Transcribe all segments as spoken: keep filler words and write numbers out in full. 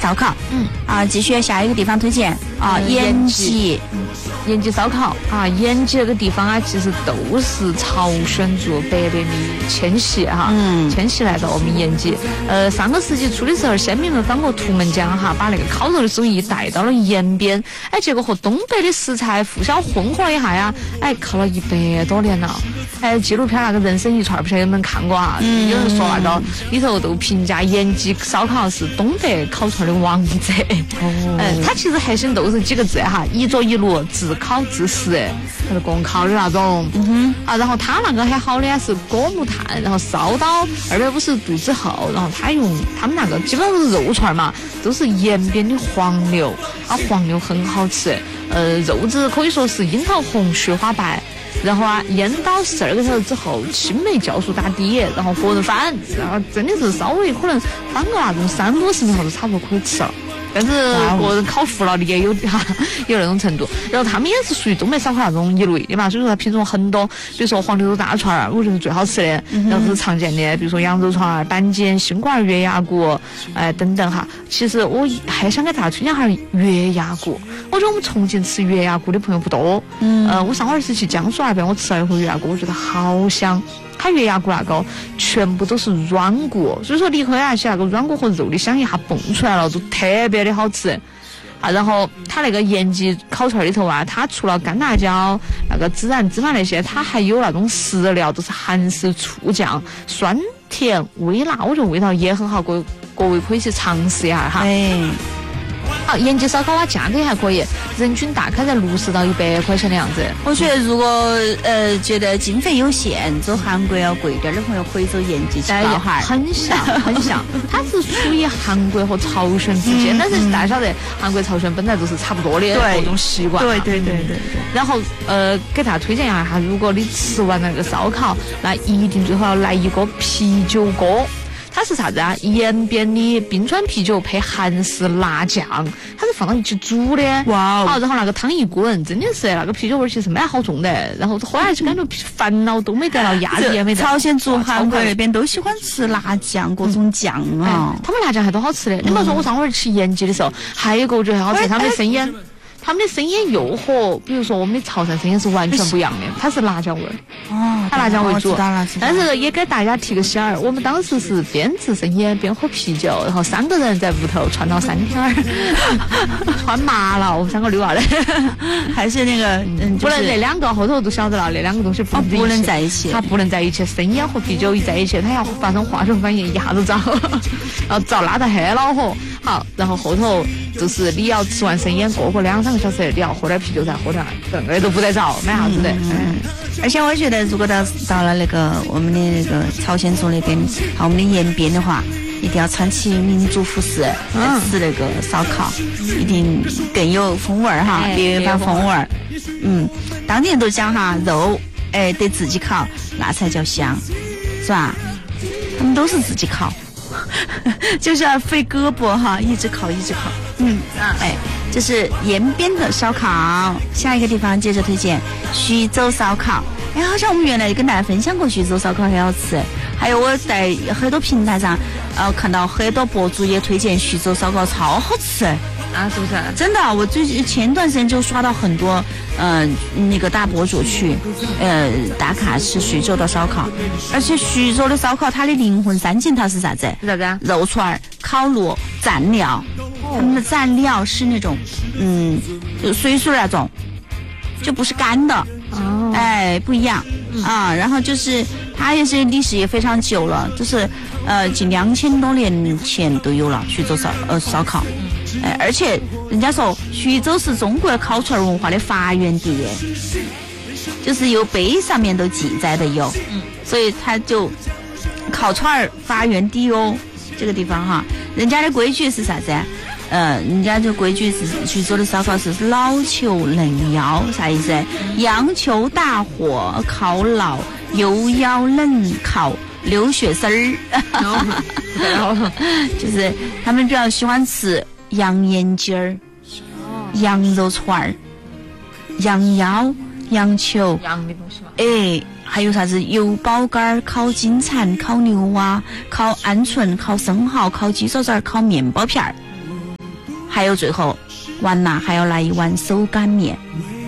烧烤。 嗯啊，继续下一个地方推荐啊，延吉。 延吉烧烤啊，延吉那个地方啊，其实都是朝鲜族百百米迁徙哈， 嗯， 迁徙来到我们延吉。呃，上个世纪初的时候，先民们翻过图们江哈，把那个烤肉的手艺带到了延边，哎，结果和东北的食材互相混合了一下呀，哎，烤了一百多年了。哎，纪录片那个人生一串，不晓得有没有看过啊？嗯、有人说那个里头都评价延吉烧烤是东北烤串的王者。哦，嗯，它其实核心都是几个字哈，一桌一炉，自烤自食，它是公烤的那种。嗯哼。啊，然后它那个还好的是果木炭，然后烧到二百五十度之后，然后它用他们那个基本上都是肉串嘛，都是延边的黄牛，啊，黄牛很好吃，呃，肉质可以说是樱桃红，雪花白。然后啊，腌到十二个小时之后，青霉酵素打底，然后和人翻，然后真的是稍微可能翻个那种三多十分钟就差不多可以吃了。但是个人烤服了的也有哈，有那种程度。然后他们也是属于东北烧烤那种一类的嘛，所以说它品种很多。比如说黄牛肉大串儿，我觉得是最好吃的，然后是常见的。比如说羊肉串儿、板筋、心瓜、月牙骨，哎等等哈。其实我还想给大家推荐下月牙骨。我觉得我们重庆吃月牙骨的朋友不多。嗯。呃，我上回是去江苏那边，我吃了一回月牙骨，我觉得好香。它月牙骨那个全部都是软骨，所以说离开那些那个软骨和肉的香一下蹦出来了，就特别的好吃啊。然后它那个延吉烤串里头啊，它除了干辣椒、那个孜然、芝麻那些，它还有那种食料，都是韩式醋酱，酸甜微辣，我觉得味道也很好，各各位可以去尝试一下哈。 哎。 好，延吉烧烤啊，价格还可以，人均大概在六十到一百块钱的样子。 我觉得如果呃觉得经费有限，走韩国要贵点的朋友可以走延吉去烤哈。 很像，很像，它是属于韩国和朝鲜之间，嗯、但是大家晓得，韩国朝鲜本来就是差不多的各种习惯。 对对对对对。 然后呃，给大家推荐一下哈，如果你吃完那个烧烤，那一定最后要来一个啤酒锅。它是啥子啊？延边的冰川啤酒配韩式辣酱，它是放到一起煮的。哇、哦！好，然后那个汤一滚，真的是那个啤酒味其实蛮好重的。然后喝下去感觉烦恼都没得了，压力也没得。 朝鲜族、韩国那边都喜欢吃辣酱，各种酱啊、 嗯哎。他们辣酱还都好吃的。你比如说我上回去延吉的时候，还有一个我觉得很好吃，他们的生腌。他们的生腌又和比如说我们的潮汕生腌是完全不一样的，它是辣酱味儿，哦，它辣酱为主。但是也给大家提个醒儿，我们当时是边吃生腌边喝啤酒，然后三个人在屋头串了三天儿，串麻了，我们三个溜下来， 还是那个嗯， 不能那两个后头都晓得了，那两个东西不能、 哦、不能在一起， 它不能在一起，生腌和啤酒一在一起，它要发生化学反应，一下子着，然后着拉得很恼火。好，然后后头就是你要吃完生腌，过个两三个小时，你要喝点啤酒再喝点，顿个都不得着，没啥子的。嗯， 嗯而且我觉得，如果到到了那个我们的那个朝鲜族那边，和我们的延边的话，一定要穿起民族服饰来吃那个烧烤，嗯、一定更有风味儿哈，别有一番风味儿。嗯，当地人都讲哈，肉哎得自己烤，那才叫香，是吧？他们都是自己烤。就是要飞胳膊哈，一直烤一直烤。嗯，哎，这是延边的烧烤。下一个地方接着推荐徐州烧烤。哎，好像我们原来跟大家分享过徐州烧烤很好吃。还有我在很多平台上，呃，看到很多博主也推荐徐州烧烤，超好吃。 啊，是不是？ 真的，我最前段时间就刷到很多，呃，那个大博主去，呃，打卡吃徐州的烧烤，而且徐州的烧烤它的灵魂三件套是啥子？ 是啥子啊？ 肉串、烤炉、蘸料，他们的蘸料是那种，嗯，就水水那种，就不是干的，哦，哎，不一样啊。然后就是它也是历史也非常久了，就是呃近两千多年前都有了徐州烧呃烧烤。哎，而且人家说徐州是中国烤串文化的发源地，就是有碑上面都记载的有，嗯，所以它就烤串发源地哦，这个地方哈，人家的规矩是啥子？呃，人家的规矩是徐州的烧烤是老球嫩腰，啥意思？央求大火烤老，又要冷烤流血丝儿，就是他们比较喜欢吃羊眼睛儿、羊肉串儿、羊腰、羊球， 羊的东西嘛。 哎，还有啥子油宝干、烤金蝉、烤牛蛙、烤鹌鹑、烤生蚝、烤鸡手指、烤面包片儿。 还有最后完了还要来一碗手擀面。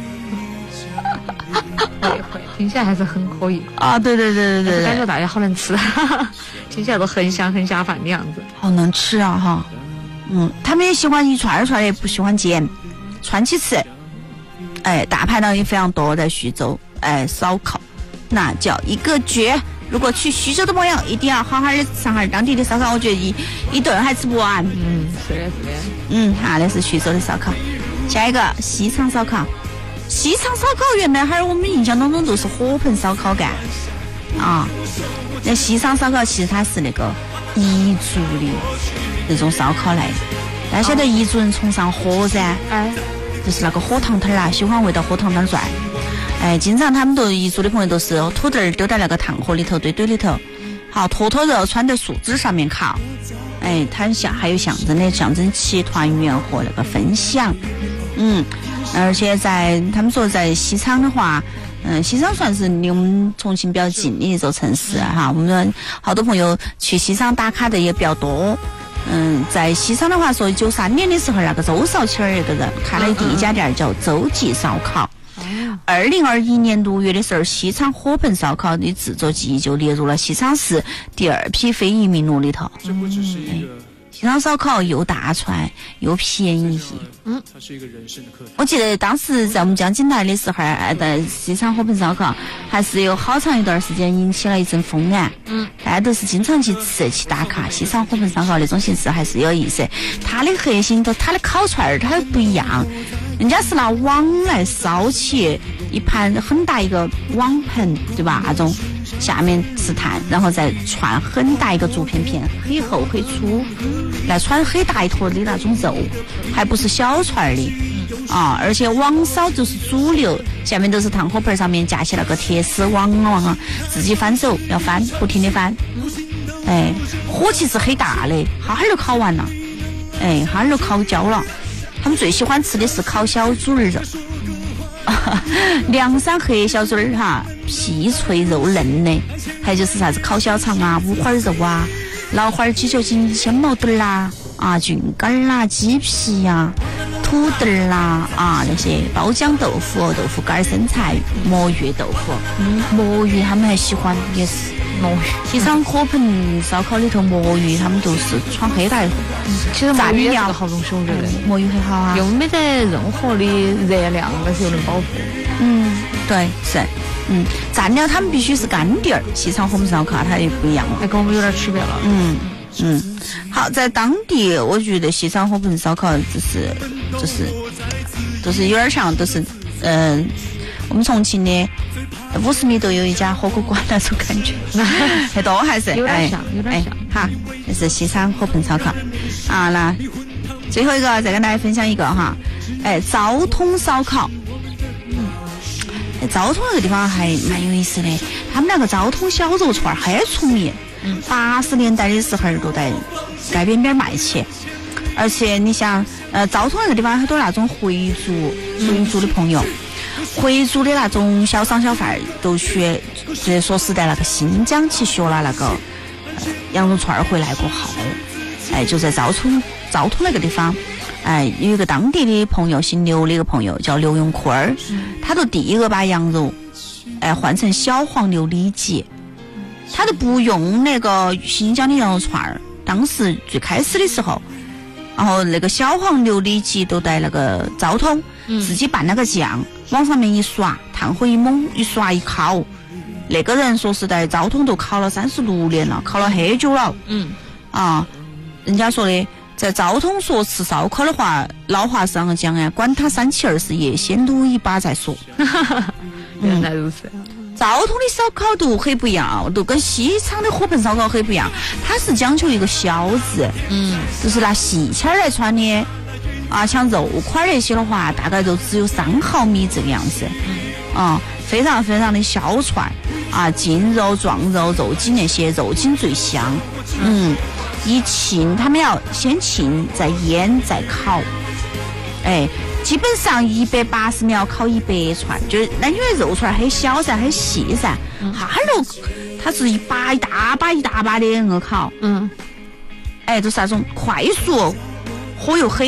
会会，听起来还是很可以啊！对对对对对， 感觉大家好能吃，听起来都很香很下饭的样子， 好能吃啊哈！嗯，他们也喜欢一串一串的，不喜欢煎，串起吃。哎，大排档也非常多，在徐州，哎，烧烤那叫一个绝。如果去徐州的朋友，一定要好好的尝下当地的烧烤，我觉得一一顿还吃不完。 嗯，是的，是的。 嗯，好，那是徐州的烧烤。下一个西昌烧烤，西昌烧烤原来还是我们印象当中都是火盆烧烤干啊。那西昌烧烤其实它是那个彝族的那种烧烤来的，大家晓得彝族人崇尚火噻， 哎， 就是那个火烫腿啊，喜欢围到火烫腿转。哎，经常他们都彝族的朋友都是土豆儿丢在那个炭火里头堆堆里头，好坨坨肉穿在树枝上面烤。哎，它像还有象征的象征起团圆和那个分享。嗯，而且在他们说在西昌的话，嗯，西昌算是离我们重庆比较近的一座城市哈。我们好多朋友去西昌打卡的也比较多。嗯，在西昌的话，说九三年的时候，那个周少卿儿一个人开了第一家店叫周记烧烤。二零二一年六月的时候，西昌火盆烧烤的制作技艺就列入了西昌市第二批非遗名录里头。嗯，西昌烧烤又大串又便宜。嗯，我记得当时在我们江津台的时候，哎，在西昌火盆烧烤还是有好长一段时间引起了一阵风啊。嗯，大家都是经常去吃去打卡。西昌火盆烧烤那种形式还是有意思，它的核心都它的烤串儿它不一样。人家是拿网来烧起一盘很大一个网盆，对吧？那种下面是炭，然后再串很大一个竹片片，很厚很粗，来串很大一坨的那种肉，还不是小串的啊！而且网烧就是主流，下面都是炭火盆，上面架起那个铁丝网网，自己翻手要翻，不停的翻。哎，火气是很大的，哈哈就烤完了，哎，哈哈就烤焦了。他们最喜欢吃的是烤小猪儿肉，凉山黑小猪儿哈，皮脆肉嫩的，还有就是啥子烤小肠啊、五花肉啊、老花鸡脚筋、鲜毛墩啦、啊菌干啦、鸡皮呀、啊、土豆儿啦啊那些包浆豆腐、豆腐干、生菜、魔芋豆腐，嗯，魔芋他们还喜欢也是。魔芋，西昌火盆烧烤里头魔芋他们都是穿黑带的。 嗯，其实魔芋也是个好东西，我觉得魔芋很好啊， 又没得任何的热量，但是又能饱腹。 嗯，对，是，嗯，蘸料他们必须是干碟儿，西昌火盆烧烤它也不一样了， 还跟我们有点区别了。 嗯嗯，好，在当地我觉得西昌火盆烧烤就是就是就是有点像，都是嗯、呃，我们重庆的。五十米都有一家火锅馆那种感觉，很多还是有点像，有点像。 好，这是西昌火盆烧烤啊。那最后一个再跟大家分享一个哈，哎，昭通烧烤。嗯，昭通那个地方还蛮有意思的，他们那个昭通小肉串很出名。嗯，八十年代的时候都在街边边卖起，而且你像呃昭通那个地方很多那种回族回族的朋友。回族的那种小商小贩都学，就是说是在那个新疆去学了那个、呃、羊肉串回来过后，哎，就在昭通昭通那个地方，哎，有一个当地的朋友，姓刘的一个朋友叫刘永坤儿，他都第一个把羊肉，哎，换成小黄牛里脊，他都不用那个新疆的羊肉串儿，当时最开始的时候，然后那个小黄牛里脊都在那个昭通、嗯、自己拌那个酱。往上面一刷，炭火一猛一刷一烤，那个人说是在昭通都烤了三十六年了，烤了很久了。嗯，啊，人家说的在昭通说吃烧烤的话，老话上个讲啊，管他三七二十一，先撸一把再说。 原来如此。 昭通的烧烤都很不一样，都跟西昌的火盆烧烤很不一样，它是讲究一个小字，嗯，就是拿细签来穿的。啊，像肉块那些的话，大概就只有三毫米这个样子，嗯，啊，非常非常的小串，啊，筋肉、壮肉、肉筋那些，肉筋最香，嗯，一浸他们要先浸，再腌，再烤，哎，基本上一百八十秒烤一百串，就是那因为肉串很小噻，很细噻，哈肉它是一把一大把一大把的那个烤，嗯，哎，就是那种快速，火又很。